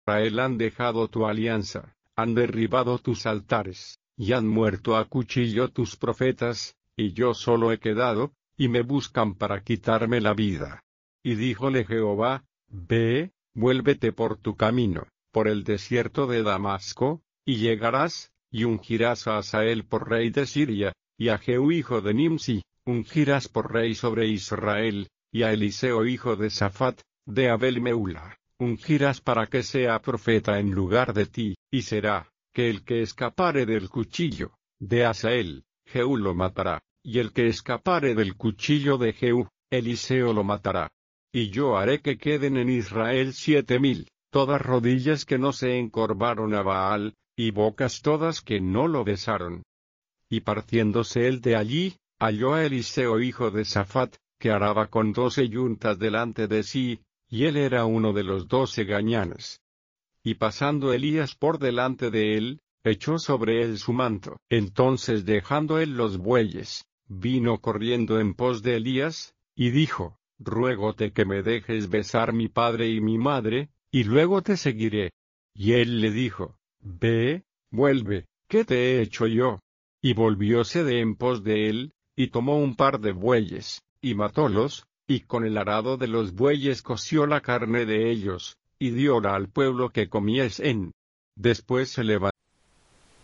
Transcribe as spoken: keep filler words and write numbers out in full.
Israel han dejado tu alianza, han derribado tus altares, y han muerto a cuchillo tus profetas, y yo solo he quedado, y me buscan para quitarme la vida. Y díjole Jehová, Ve, vuélvete por tu camino, por el desierto de Damasco, y llegarás, y ungirás a Hazael por rey de Siria, y a Jehú hijo de Nimsi, ungirás por rey sobre Israel, y a Eliseo hijo de Safat, de Abel Meula, ungirás para que sea profeta en lugar de ti, y será, que el que escapare del cuchillo de Hazael, Jehú lo matará, y el que escapare del cuchillo de Jehú, Eliseo lo matará. Y yo haré que queden en Israel siete mil, todas rodillas que no se encorvaron a Baal, y bocas todas que no lo besaron. Y partiéndose él de allí, halló a Eliseo hijo de Safat, que araba con doce yuntas delante de sí, y él era uno de los doce gañanes. Y pasando Elías por delante de él, echó sobre él su manto. Entonces dejando él los bueyes, vino corriendo en pos de Elías, y dijo, Ruégote que me dejes besar mi padre y mi madre, y luego te seguiré. Y él le dijo, Ve, vuelve, ¿qué te he hecho yo? Y volvióse de en pos de él, y tomó un par de bueyes, y matólos, y con el arado de los bueyes coció la carne de ellos, y dióla al pueblo que comiesen. Después se levantó